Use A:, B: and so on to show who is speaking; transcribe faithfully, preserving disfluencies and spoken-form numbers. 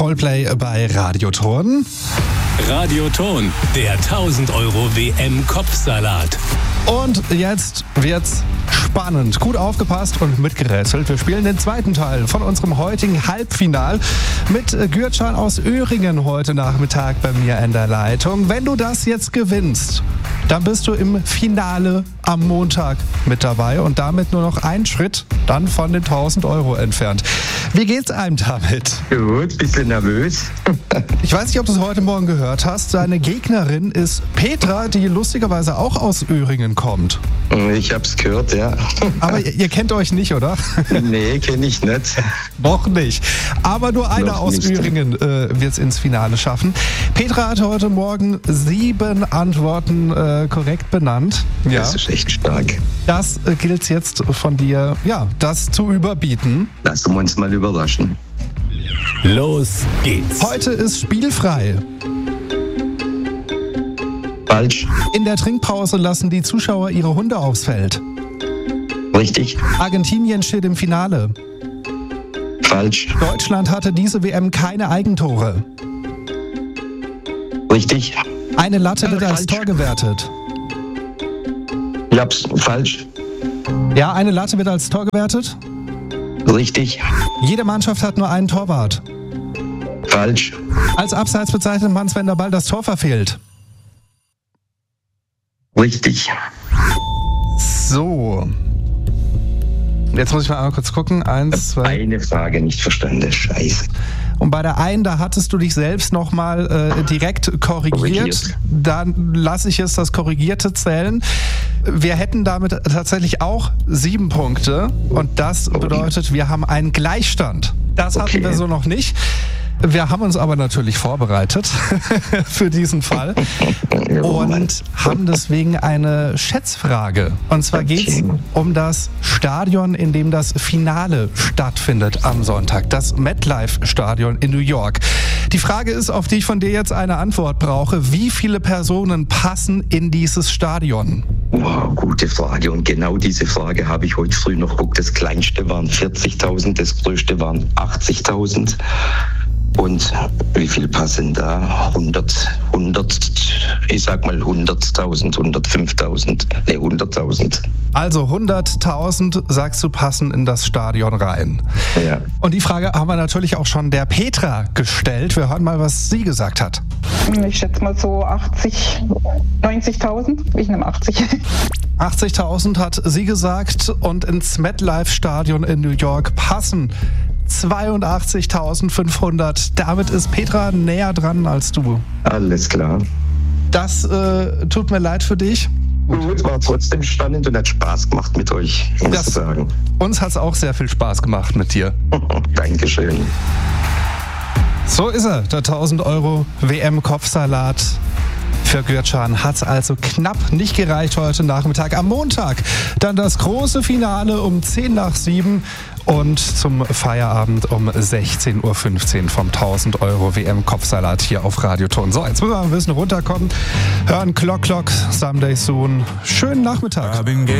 A: Coldplay bei Radioton.
B: Radioton, der tausend Euro W M-Kopfsalat.
A: Und jetzt wird's spannend. Gut aufgepasst und mitgerätselt. Wir spielen den zweiten Teil von unserem heutigen Halbfinal mit Gürcan aus Öhringen heute Nachmittag bei mir in der Leitung. Wenn du das jetzt gewinnst, dann bist du im Finale am Montag mit dabei und damit nur noch einen Schritt dann von den tausend Euro entfernt. Wie geht's einem damit?
C: Gut, bisschen nervös.
A: Ich weiß nicht, ob du es heute Morgen gehört hast. Deine Gegnerin ist Petra, die lustigerweise auch aus Öhringen kommt.
C: Ich hab's gehört, ja.
A: Aber ihr, ihr kennt euch nicht, oder?
C: Nee, kenne ich nicht.
A: Noch nicht. Aber nur einer
C: Noch
A: aus
C: nicht.
A: Öhringen äh, wird es ins Finale schaffen. Petra hat heute Morgen sieben Antworten äh, korrekt benannt. Ja.
C: Das ist echt stark.
A: Das äh, gilt jetzt von dir, ja, das zu überbieten.
C: Lassen wir uns mal überraschen.
B: Los geht's.
A: Heute ist spielfrei.
C: Falsch.
A: In der Trinkpause lassen die Zuschauer ihre Hunde aufs Feld.
C: Richtig.
A: Argentinien steht im Finale.
C: Falsch.
A: Deutschland hatte diese W M keine Eigentore.
C: Richtig.
A: Eine Latte wird
C: Äh,
A: als
C: falsch.
A: Tor gewertet.
C: Ich hab's falsch.
A: Ja, eine Latte wird als Tor gewertet.
C: Richtig.
A: Jede Mannschaft hat nur einen Torwart.
C: Falsch.
A: Als Abseits bezeichnet man es, wenn der Ball das Tor verfehlt.
C: Richtig.
A: So. Jetzt muss ich mal einmal kurz gucken. Eins, zwei.
C: Eine Frage nicht verstanden. Scheiße.
A: Und bei der einen, da hattest du dich selbst nochmal äh, direkt korrigiert.
C: Korrigiert.
A: Dann lasse ich jetzt das Korrigierte zählen. Wir hätten damit tatsächlich auch sieben Punkte. Und das bedeutet, wir haben einen Gleichstand. Das hatten
C: Okay.
A: wir so noch nicht. Wir haben uns aber natürlich vorbereitet für diesen Fall und haben deswegen eine Schätzfrage. Und zwar geht es um das Stadion, in dem das Finale stattfindet am Sonntag, das MetLife-Stadion in New York. Die Frage ist, auf die ich von dir jetzt eine Antwort brauche. Wie viele Personen passen in dieses Stadion?
C: Wow, gute Frage. Und genau diese Frage habe ich heute früh noch geguckt. Das kleinste waren vierzigtausend, das größte waren achtzigtausend. Und wie viel passen da? hundert, hundert, ich sag mal hunderttausend, hundertfünftausend, ne, hunderttausend.
A: Also hunderttausend, sagst du, passen in das Stadion rein.
C: Ja.
A: Und die Frage haben wir natürlich auch schon der Petra gestellt. Wir hören mal, was sie gesagt hat.
D: Ich schätze mal so achtzig, neunzigtausend. Ich nehme achtzig.
A: achtzigtausend hat sie gesagt und ins MetLife-Stadion in New York passen zweiundachtzigtausendfünfhundert. Damit ist Petra näher dran als du.
C: Alles klar.
A: Das äh, tut mir leid für dich.
C: Gut, war trotzdem spannend und hat Spaß gemacht mit euch, muss
A: Das-
C: ich sagen.
A: Uns hat es auch sehr viel Spaß gemacht mit dir.
C: Dankeschön.
A: So ist er, der tausend Euro W M-Kopfsalat. Für Gürcan hat es also knapp nicht gereicht heute Nachmittag. Am Montag dann das große Finale um zehn nach sieben und zum Feierabend um sechzehn Uhr fünfzehn vom tausend Euro W M-Kopfsalat hier auf Radioton. So, jetzt müssen wir mal ein bisschen runterkommen. Hören Clock Clock, Someday Soon. Schönen Nachmittag.